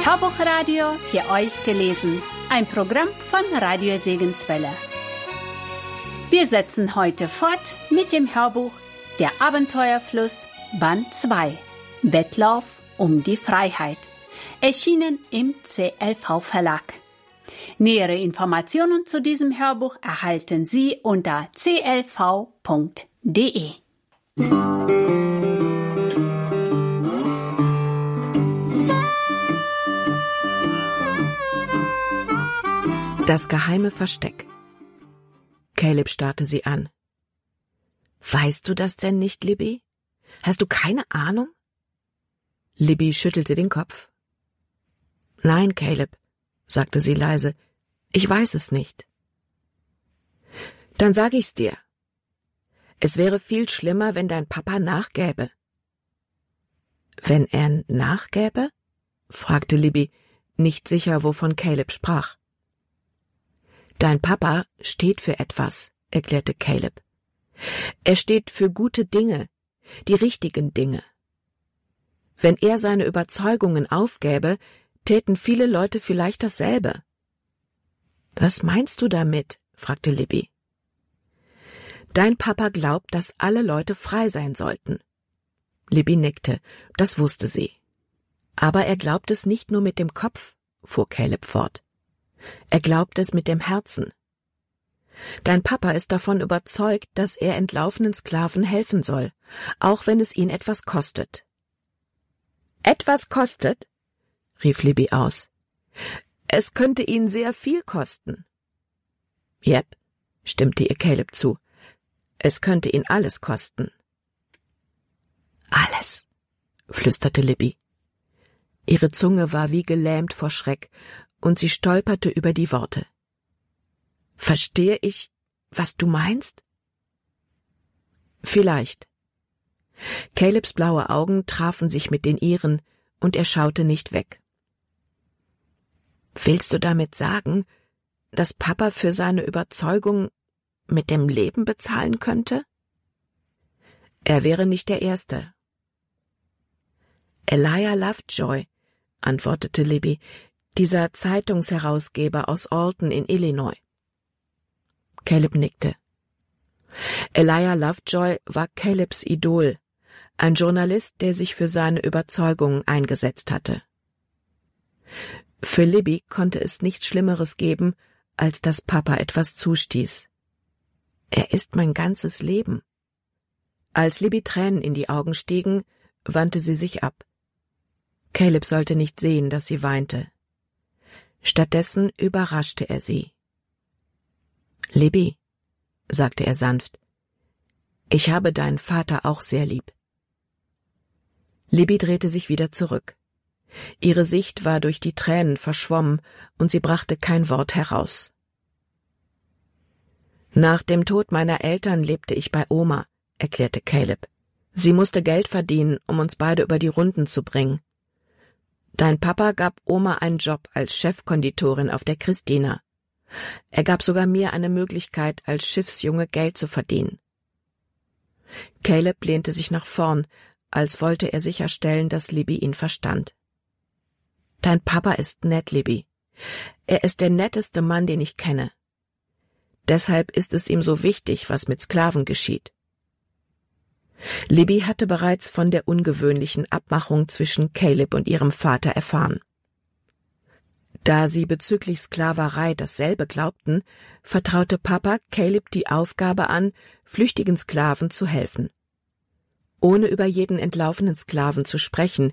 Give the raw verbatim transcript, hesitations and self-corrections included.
Hörbuchradio für euch gelesen. Ein Programm von Radio Segenswelle. Wir setzen heute fort mit dem Hörbuch Der Abenteuerfluss Band zwei. Wettlauf um die Freiheit. Erschienen im C L V Verlag. Nähere Informationen zu diesem Hörbuch erhalten Sie unter c l v punkt d e. Das geheime Versteck. Caleb starrte sie an. »Weißt du das denn nicht, Libby? Hast du keine Ahnung?« Libby schüttelte den Kopf. »Nein, Caleb«, sagte sie leise, »ich weiß es nicht.« »Dann sag ich's dir. Es wäre viel schlimmer, wenn dein Papa nachgäbe.« »Wenn er nachgäbe?« fragte Libby, nicht sicher, wovon Caleb sprach. »Dein Papa steht für etwas«, erklärte Caleb. »Er steht für gute Dinge, die richtigen Dinge. Wenn er seine Überzeugungen aufgäbe, täten viele Leute vielleicht dasselbe.« »Was meinst du damit?« fragte Libby. »Dein Papa glaubt, dass alle Leute frei sein sollten.« Libby nickte, das wusste sie. »Aber er glaubt es nicht nur mit dem Kopf«, fuhr Caleb fort. Er glaubt es mit dem Herzen. Dein Papa ist davon überzeugt, dass er entlaufenen Sklaven helfen soll, auch wenn es ihn etwas kostet.« »Etwas kostet?« rief Libby aus. »Es könnte ihn sehr viel kosten.« »Jep«, stimmte ihr Caleb zu. »Es könnte ihn alles kosten.« »Alles«, flüsterte Libby. Ihre Zunge war wie gelähmt vor Schreck, und sie stolperte über die Worte. »Verstehe ich, was du meinst?« »Vielleicht.« Calebs blaue Augen trafen sich mit den ihren, und er schaute nicht weg. »Willst du damit sagen, dass Papa für seine Überzeugung mit dem Leben bezahlen könnte?« »Er wäre nicht der Erste.« »Elijah Lovejoy«, antwortete Libby, »dieser Zeitungsherausgeber aus Alton in Illinois.« Caleb nickte. Elijah Lovejoy war Calebs Idol, ein Journalist, der sich für seine Überzeugungen eingesetzt hatte. Für Libby konnte es nichts Schlimmeres geben, als dass Papa etwas zustieß. »Er ist mein ganzes Leben.« Als Libby Tränen in die Augen stiegen, wandte sie sich ab. Caleb sollte nicht sehen, dass sie weinte. Stattdessen überraschte er sie. »Libby«, sagte er sanft, »ich habe deinen Vater auch sehr lieb.« Libby drehte sich wieder zurück. Ihre Sicht war durch die Tränen verschwommen, und sie brachte kein Wort heraus. »Nach dem Tod meiner Eltern lebte ich bei Oma«, erklärte Caleb. »Sie musste Geld verdienen, um uns beide über die Runden zu bringen. Dein Papa gab Oma einen Job als Chefkonditorin auf der Christina. Er gab sogar mir eine Möglichkeit, als Schiffsjunge Geld zu verdienen.« Caleb lehnte sich nach vorn, als wollte er sicherstellen, dass Libby ihn verstand. »Dein Papa ist nett, Libby. Er ist der netteste Mann, den ich kenne. Deshalb ist es ihm so wichtig, was mit Sklaven geschieht.« Libby hatte bereits von der ungewöhnlichen Abmachung zwischen Caleb und ihrem Vater erfahren. Da sie bezüglich Sklaverei dasselbe glaubten, vertraute Papa Caleb die Aufgabe an, flüchtigen Sklaven zu helfen. Ohne über jeden entlaufenen Sklaven zu sprechen,